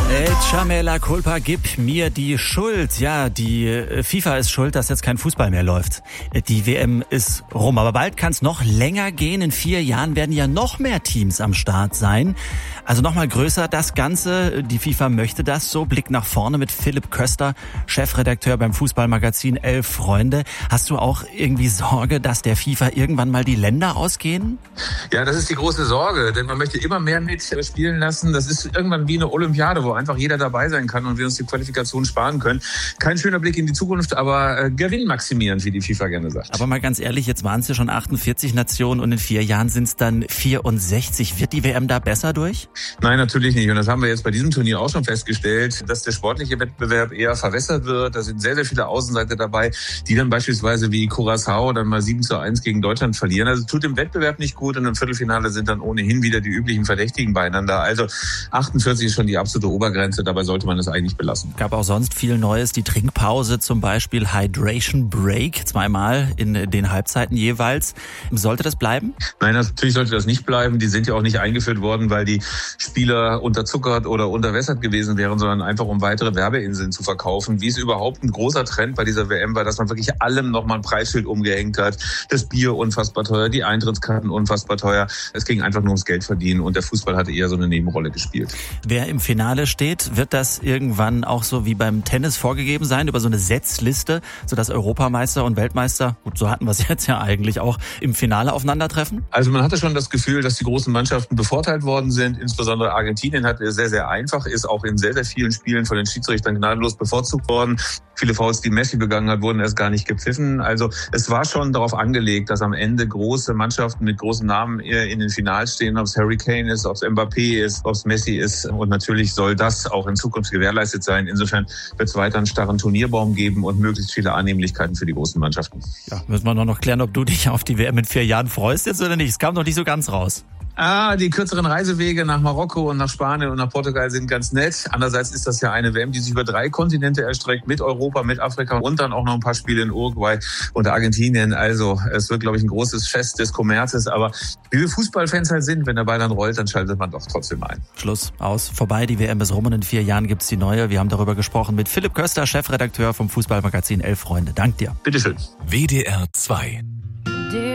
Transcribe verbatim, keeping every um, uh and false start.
Chamela Culpa, gib mir die Schuld. Ja, die FIFA ist schuld, dass jetzt kein Fußball mehr läuft. Die W M ist rum, aber bald kann es noch länger gehen. In vier Jahren werden ja noch mehr Teams am Start sein. Also noch mal größer das Ganze. Die FIFA möchte das so. Blick nach vorne mit Philipp Köster, Chefredakteur beim Fußballmagazin Elf Freunde. Hast du auch irgendwie Sorge, dass der FIFA irgendwann mal die Länder ausgehen? Ja, das ist die große Sorge, denn man möchte immer mehr mitspielen lassen. Das ist irgendwann wie eine Olympiade, wo einfach jeder dabei sein kann und wir uns die Qualifikation sparen können. Kein schöner Blick in die Zukunft, aber äh, gewinnmaximierend, wie die FIFA gerne sagt. Aber mal ganz ehrlich, jetzt waren es ja schon achtundvierzig Nationen und in vier Jahren sind es dann vierundsechzig. Wird die W M da besser durch? Nein, natürlich nicht. Und das haben wir jetzt bei diesem Turnier auch schon festgestellt, dass der sportliche Wettbewerb eher verwässert wird. Da sind sehr, sehr viele Außenseiter dabei, die dann beispielsweise wie Curaçao dann mal sieben zu eins gegen Deutschland verlieren. Also tut dem Wettbewerb nicht gut und im Viertelfinale sind dann ohnehin wieder die üblichen Verdächtigen beieinander. Also achtundvierzig ist schon die absolute Obergrenze. Dabei sollte man es eigentlich belassen. Gab auch sonst viel Neues. Die Trinkpause zum Beispiel, Hydration Break, zweimal in den Halbzeiten jeweils. Sollte das bleiben? Nein, natürlich sollte das nicht bleiben. Die sind ja auch nicht eingeführt worden, weil die Spieler unterzuckert oder unterwässert gewesen wären, sondern einfach um weitere Werbeinseln zu verkaufen. Wie es überhaupt ein großer Trend bei dieser W M war, dass man wirklich allem nochmal ein Preisschild umgehängt hat. Das Bier unfassbar teuer, die Eintrittskarten unfassbar teuer. Es ging einfach nur ums Geld verdienen und der Fußball hatte eher so eine Nebenrolle gespielt. Wer im Finale steht, wird das irgendwann auch so wie beim Tennis vorgegeben sein, über so eine Setzliste, sodass Europameister und Weltmeister, gut, so hatten wir es jetzt ja eigentlich auch, im Finale aufeinandertreffen? Also man hatte schon das Gefühl, dass die großen Mannschaften bevorteilt worden sind. Insbesondere Argentinien hat es sehr, sehr einfach, ist auch in sehr, sehr vielen Spielen von den Schiedsrichtern gnadenlos bevorzugt worden. Viele Fouls, die Messi begangen hat, wurden erst gar nicht gepfiffen. Also es war schon darauf angelegt, dass am Ende große Mannschaften mit großen Namen in den Finals stehen, ob es Harry Kane ist, ob es Mbappé ist, ob es Messi ist. Und natürlich soll das auch in Zukunft gewährleistet sein. Insofern wird es weiter einen starren Turnierbaum geben und möglichst viele Annehmlichkeiten für die großen Mannschaften. Ja, müssen wir noch klären, ob du dich auf die W M in vier Jahren freust jetzt oder nicht. Es kam noch nicht so ganz raus. Ah, die kürzeren Reisewege nach Marokko und nach Spanien und nach Portugal sind ganz nett. Andererseits ist das ja eine W M, die sich über drei Kontinente erstreckt, mit Europa, mit Afrika und dann auch noch ein paar Spiele in Uruguay und Argentinien. Also es wird, glaube ich, ein großes Fest des Kommerzes. Aber wie wir Fußballfans halt sind, wenn der Ball dann rollt, dann schaltet man doch trotzdem ein. Schluss, aus, vorbei, die W M ist rum und in vier Jahren gibt's die neue. Wir haben darüber gesprochen mit Philipp Köster, Chefredakteur vom Fußballmagazin Elf Freunde. Dank dir. Bitteschön. W D R zwei